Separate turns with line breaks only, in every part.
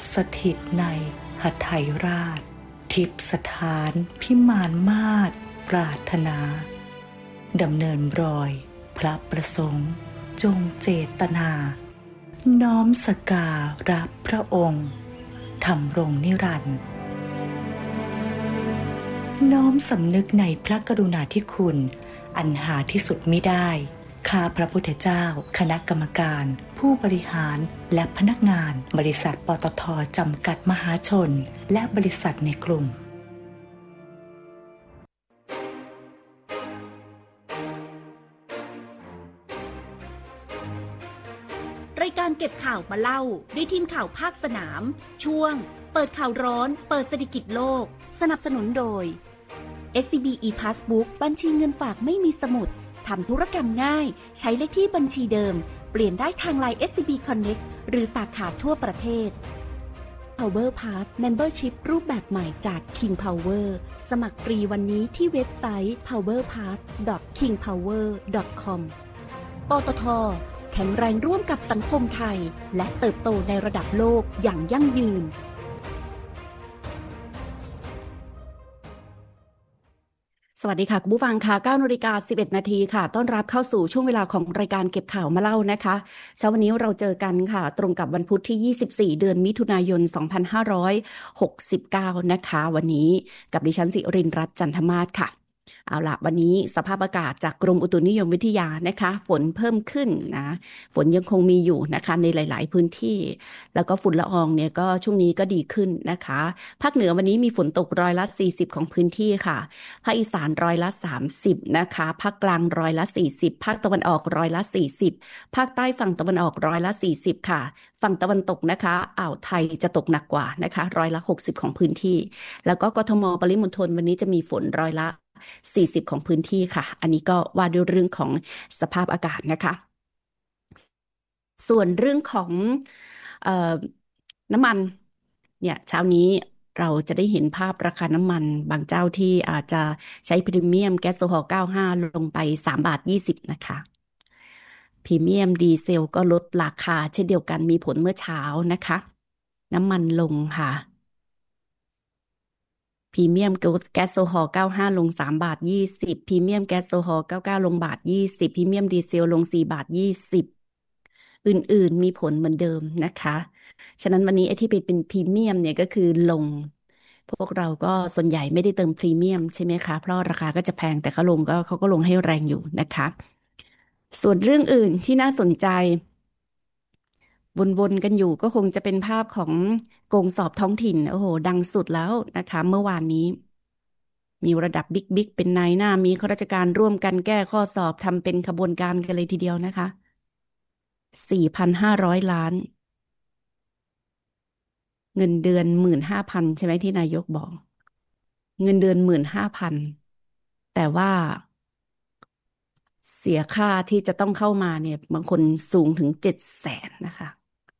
สถิตในหทัยราชทิพสถานพิมานมาศปรารถนาดำเนินรอยพระประสงค์จงเจตนาน้อมสการะพระองค์ทำรงนิรันดร์น้อมสำนึกในพระกรุณาธิคุณอันหาที่สุดมิได้ข้าพระพุทธเจ้าคณะกรรมการผู้บริหารและพนักงานบริษัทปตท.จำกัดมหาชนและบริษัทในกลุ่ม
รายการเก็บข่าวมาเล่าด้วยทีมข่าวภาคสนามช่วงเปิดข่าวร้อนเปิดเศรษฐกิจโลกสนับสนุนโดย SCB ePassbook บัญชีเงินฝากไม่มีสมุดทำธุรกรรมง่ายใช้เลขที่บัญชีเดิมเปลี่ยนได้ทาง LINE SCB Connect หรือสาขาทั่วประเทศ Power Pass Membership รูปแบบใหม่จาก King Power สมัครฟรีวันนี้ที่เว็บไซต์ powerpass.kingpower.com ปตท.แข็งแรงร่วมกับสังคมไทยและเติบโตในระดับโลกอย่างยั่งยืนสวัสดีค่ะคุณผู้ฟังค่ะ 9:11 น.ค่ะต้อนรับเข้าสู่ช่วงเวลาของรายการเก็บข่าวมาเล่านะคะเช้าวันนี้เราเจอกันค่ะตรงกับวันพุธที่24เดือนมิถุนายน2569นะคะวันนี้กับดิฉันศิรินทร์รัตน์จันทมาศค่ะเอาล่ะวันนี้สภาพอากาศจากกรมอุตุนิยมวิทยานะคะฝนเพิ่มขึ้นนะฝนยังคงมีอยู่นะคะในหลายๆพื้นที่แล้วก็ฝุ่นละอองเนี่ยก็ช่วงนี้ก็ดีขึ้นนะคะภาคเหนือวันนี้มีฝนตก40%ของพื้นที่ค่ะภาคอีสาน30%นะคะภาคกลาง40%ภาคตะวันออก40%ภาคใต้ฝั่งตะวันออก40%ค่ะฝั่งตะวันตกนะคะอ่าวไทยจะตกหนักกว่านะคะ60%ของพื้นที่แล้วก็กทมปริมณฑลวันนี้จะมีฝน40%ของพื้นที่ค่ะอันนี้ก็ว่าด้วยเรื่องของสภาพอากาศนะคะส่วนเรื่องของน้ำมันเนี่ยเช้านี้เราจะได้เห็นภาพราคาน้ำมันบางเจ้าที่อาจจะใช้พรีเมียมแก๊สโซฮอล์95ลงไป3.20 บาทนะคะพรีเมียมดีเซลก็ลดราคาเช่นเดียวกันมีผลเมื่อเช้านะคะน้ำมันลงค่ะพรีเมียมแก๊สโซฮอล์95ลง3.20 บาทพรีเมียมแก๊สโซฮอล์99ลง1.20 บาทพรีเมียมดีเซลลง4.20 บาทอื่นๆมีผลเหมือนเดิมนะคะฉะนั้นวันนี้ไอ้ที่เป็นพรีเมียมเนี่ยก็คือลงพวกเราก็ส่วนใหญ่ไม่ได้เติมพรีเมียมใช่ไหมคะเพราะราคาก็จะแพงแต่เขาก็ลงให้แรงอยู่นะคะส่วนเรื่องอื่นที่น่าสนใจวนๆกันอยู่ก็คงจะเป็นภาพของโกงสอบท้องถิ่นโอ้โหดังสุดแล้วนะคะเมื่อวานนี้มีระดับบิ๊กเป็นนายหน้ามีข้าราชการร่วมกันแก้ข้อสอบทำเป็นขบวนการกันเลยทีเดียวนะคะ4,500 ล้านเงินเดือน 15,000 ใช่ไหมที่นายกบอกเงินเดือน 15,000 แต่ว่าเสียค่าที่จะต้องเข้ามาเนี่ยบางคนสูงถึง700,000นะคะ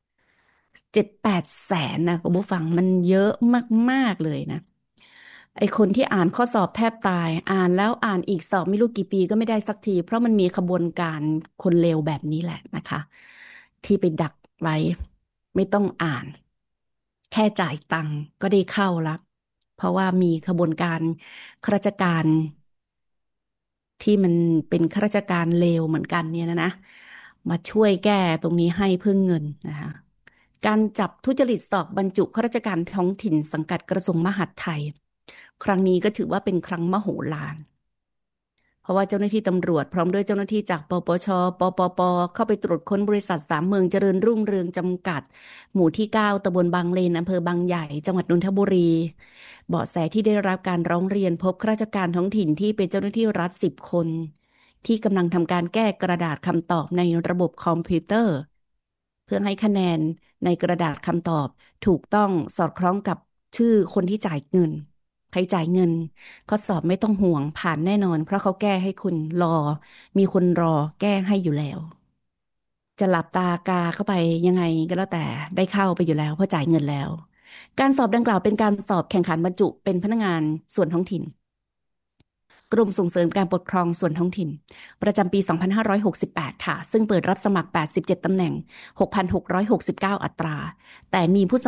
7-8 แสนนะคุณผู้ฟังมันเยอะมากๆเลยนะไอคนที่อ่านข้อสอบแทบตายอ่านแล้วอ่านอีกสอบไม่รู้กี่ปีก็ไม่ได้สักทีเพราะมันมีขบวนการคนเลวแบบนี้แหละนะคะที่ไปดักไว้ไม่ต้องอ่านแค่จ่ายตังค์ก็ได้เข้าละเพราะว่ามีขบวนการข้าราชการที่มันเป็นข้าราชการเลวเหมือนกันเนี่ยนะมาช่วยแก้ตรงนี้ให้เพื่อเงินนะคะการจับทุจริตสอบบรรจุข้าราชการท้องถิ่นสังกัดกระทรวงมหาดไทยครั้งนี้ก็ถือว่าเป็นครั้งมโหฬารเพราะว่าเจ้าหน้าที่ตำรวจพร้อมด้วยเจ้าหน้าที่จากปปชปปปเข้าไปตรวจค้นบริษัท3เมืองเจริญรุ่งเรืองจำกัดหมู่ที่9ตำบลบางเลนอำเภอบางใหญ่จังหวัดนนทบุรีเบาะแสที่ได้รับการร้องเรียนพบข้าราชการท้องถิ่นที่เป็นเจ้าหน้าที่รัฐ10 คนที่กำลังทำการแก้กระดาษคำตอบในระบบคอมพิวเตอร์เพื่อให้คะแนนในกระดาษคำตอบถูกต้องสอดคล้องกับชื่อคนที่จ่ายเงินใครจ่ายเงินข้อสอบไม่ต้องห่วงผ่านแน่นอนเพราะเขาแก้ให้คุณมีคนรอแก้ให้อยู่แล้วจะหลับตากาเข้าไปยังไงก็แล้วแต่ได้เข้าไปอยู่แล้วเพราะจ่ายเงินแล้วการสอบดังกล่าวเป็นการสอบแข่งขันบรรจุเป็นพนักงานส่วนท้องถิ่นกรมส่งเสริมการปกครองส่วนท้องถิ่นประจำปี2568ค่ะซึ่งเปิดรับสมัคร87 ตำแหน่ง 6,669 อัตราแต่มีผู้